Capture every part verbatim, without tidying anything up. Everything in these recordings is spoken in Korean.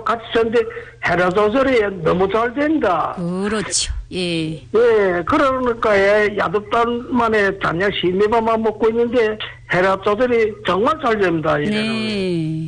같이 썼는데 혈압 조절이 너무 잘 된다. 그렇죠. 예. 예, 그러니까 예, 야듭단만에 단약 십리반만 먹고 있는데 혈압 조절이 정말 잘 됩니다. 네.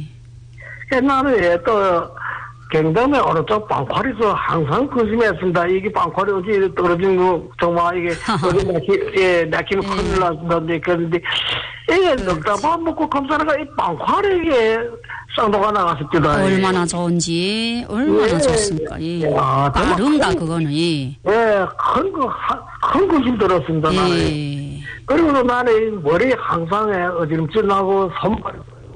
옛날에 또 경남의 어느 쪽 빵파리에서 항상 거심했습니다. 이게 빵파리 어디 떨어진 거 정말 이게 어디 내키 예 내키면 네. 큰일 났는데 그런데 이게 넉다 밥 먹고 검사하니까 이 빵파리에 쌍도가 나갔습니다. 얼마나 좋은지 얼마나 예. 좋습니까? 예. 와, 정말 빠른다 큰- 그거는. 예. 예, 큰 거, 큰 거심 들었습니다, 나는. 예. 그리고 나는 머리 항상 어지럼증 나고, 손발,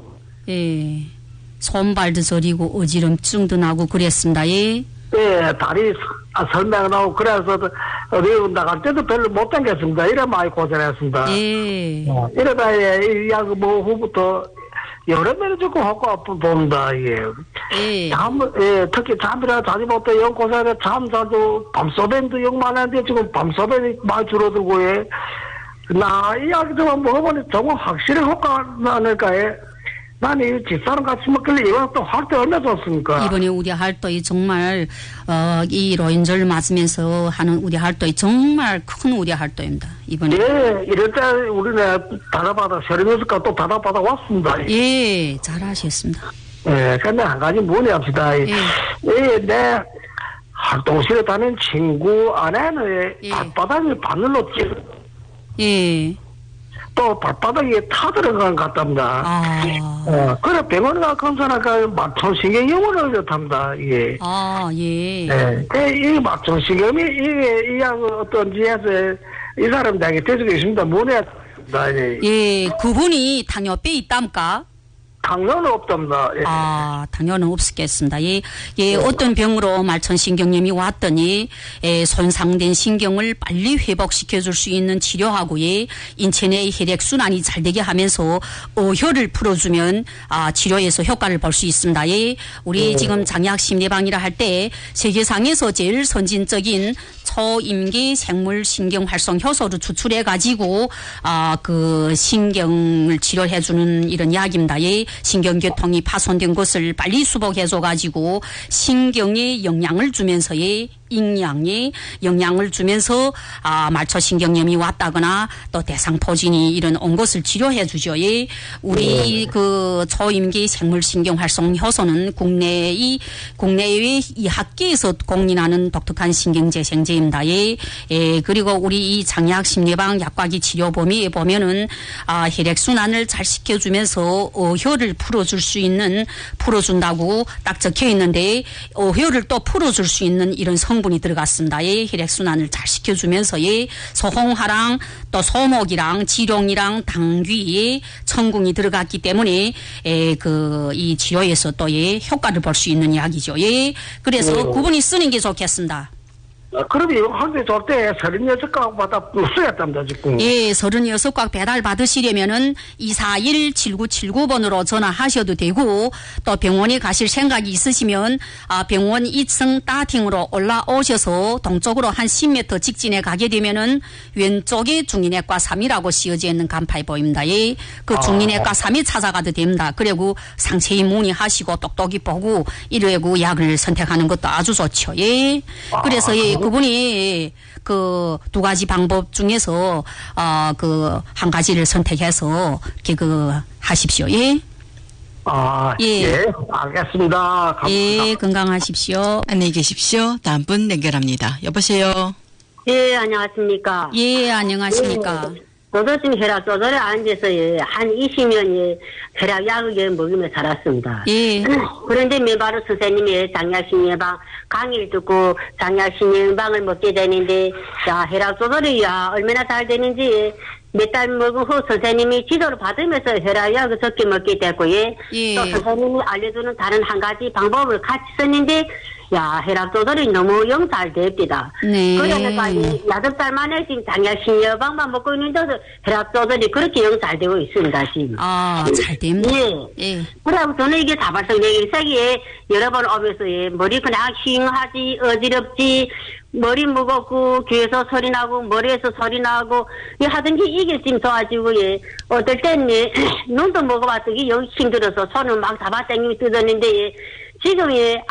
예. 손발도 저리고 어지럼증도 나고 그랬습니다. 예. 예, 다리 아, 설명 나고, 그래서 어디 나갈 때도 별로 못 당겼습니다. 이래 많이 고생했습니다. 예. 어, 이러다, 예, 약 뭐, 후부터 여름에는 조금 허구 아픈 봅니다, 이게. 예. 잠, 예, 특히 잠이라 자지 못해 영 고생해 잠 자도 밤소변도 영 많았는데 지금 밤소변이 많이 줄어들고, 예. 나, 이 약이 좀 먹어보니 정말 확실히 효과가 나니까, 예. 나는 이 집사람 같이 먹길래 이번 또 할 때 얼마 줬습니까? 이번에 우리 할도이 정말 어, 이 로인절 맞으면서 하는 우리 할도이 정말 큰 우리 할도입니다. 이번에. 예, 이럴 때 우리네 다다바다 서른여섯가 또 다다바다 왔습니다. 예, 잘하셨습니다. 예, 근데 한 가지 문의합시다. 예. 예, 내 활동실에 다니는 친구 아내는 예. 발바닥이 바늘로 찔, 예. 또 발바닥에 타들어간 것 같답니다. 아. 어, 그래 병원에 가 검사하니까 맞춤신경염을 그렇답니다. 이게. 아, 예. 예, 그, 이 맞춤신경이 이게 이약 어떤지 해서 이 사람들에게 대주고 있습니다. 문의합니다. 예. 예, 그분이 당뇨병 있답니까? 당뇨는 없답니다. 예. 아, 당연은 없었겠습니다. 예, 예, 어떤 병으로 말천신경염이 왔더니, 예, 손상된 신경을 빨리 회복시켜줄 수 있는 치료하고, 예, 인체 내 혈액순환이 잘 되게 하면서, 어혈을 풀어주면, 아, 치료에서 효과를 볼 수 있습니다. 예, 우리 지금 장약심리방이라 할 때, 세계상에서 제일 선진적인 초임기 생물 신경 활성 효소를 추출해가지고, 아, 그, 신경을 치료해주는 이런 약입니다. 예, 신경교통이 파손된 것을 빨리 수복해줘가지고 신경에 영향을 주면서 예,营养에 영향을 주면서 아, 말초신경염이 왔다거나 또 대상포진이 이런 온 것을 치료해 주죠. 예. 우리 그 초임기 생물신경 활성 효소는 국내의 국내외 이 학계에서 공인하는 독특한 신경재생제입니다. 예. 예. 그리고 우리 이 장약 심리방 약과기 치료 범위에 보면은 아, 혈액순환을 잘 시켜주면서 어혈을 풀어줄 수 있는 풀어준다고 딱 적혀 있는데 어혈을 또 풀어줄 수 있는 이런 성 분이 들어갔습니다. 예, 혈액순환을 잘 시켜주면서 예, 소홍화랑 또 소목이랑 지룡이랑 당귀, 청궁이 들어갔기 때문에 예, 그 이 치료에서 또 예, 효과를 볼 수 있는 약이죠. 예, 그래서 네. 그분이 쓰는 게 좋겠습니다. 아, 그럼 이거 할때 줄 때 서른여섯 각 받아 써야답니다, 지금. 예, 서른여섯 각 배달 받으시려면은 이사일 칠구칠구 번으로 전화하셔도 되고 또 병원에 가실 생각이 있으시면 아, 병원 이 층 따팅으로 올라오셔서 동쪽으로 한 십 미터 직진에 가게 되면은 왼쪽에 중인외과 삼 이라고 씌어져 있는 간판이 보입니다. 예, 그 중인외과 삼 이 찾아가도 됩니다. 그리고 상세히 문의하시고 똑똑히 보고 이러고 약을 선택하는 것도 아주 좋죠. 예, 그래서 예. 그분이 그 두 가지 방법 중에서 어 그 한 가지를 선택해서 이렇게 그 하십시오. 예. 아, 예. 예, 알겠습니다. 감사합니다. 예, 건강하십시오. 안녕히 계십시오. 다음 분 연결합니다. 여보세요. 예, 안녕하십니까. 예, 안녕하십니까. 저도 지금 혈압 조절에 앉아서 예, 한 이십 년이 혈압 약을 먹으며 살았습니다. 예. 그런데 메바로 선생님의 장약심예방 강의를 듣고 장약심예방을 먹게 되는데, 야, 혈압 조절이 야, 얼마나 잘 되는지 몇 달 먹은 후 선생님이 지도를 받으면서 혈압약을 적게 먹게 됐고, 예. 예. 또 선생님이 알려주는 다른 한 가지 방법을 같이 썼는데, 야, 혈압 조절이 너무 영 잘 됩니다. 네. 그러니까 이 여덟 달 만에 지금 장약심예방만 먹고 있는데 혈압 조절이 그렇게 영 잘 되고 있습니다, 지금. 아, 잘 됩니다. 예. 예. 그래고 저는 이게 다발성내기 세기에 여러 번 오면서 예, 머리 그냥 싱하지, 어지럽지, 머리 무겁고, 귀에서 소리 나고, 머리에서 소리 나고, 이 하든지 이게 지금 좋아지고, 예. 어떨 때는 예, 눈도 먹어봤더니 영 힘들어서 손을 막 잡아당기고 뜯었는데, 예. 지금 예,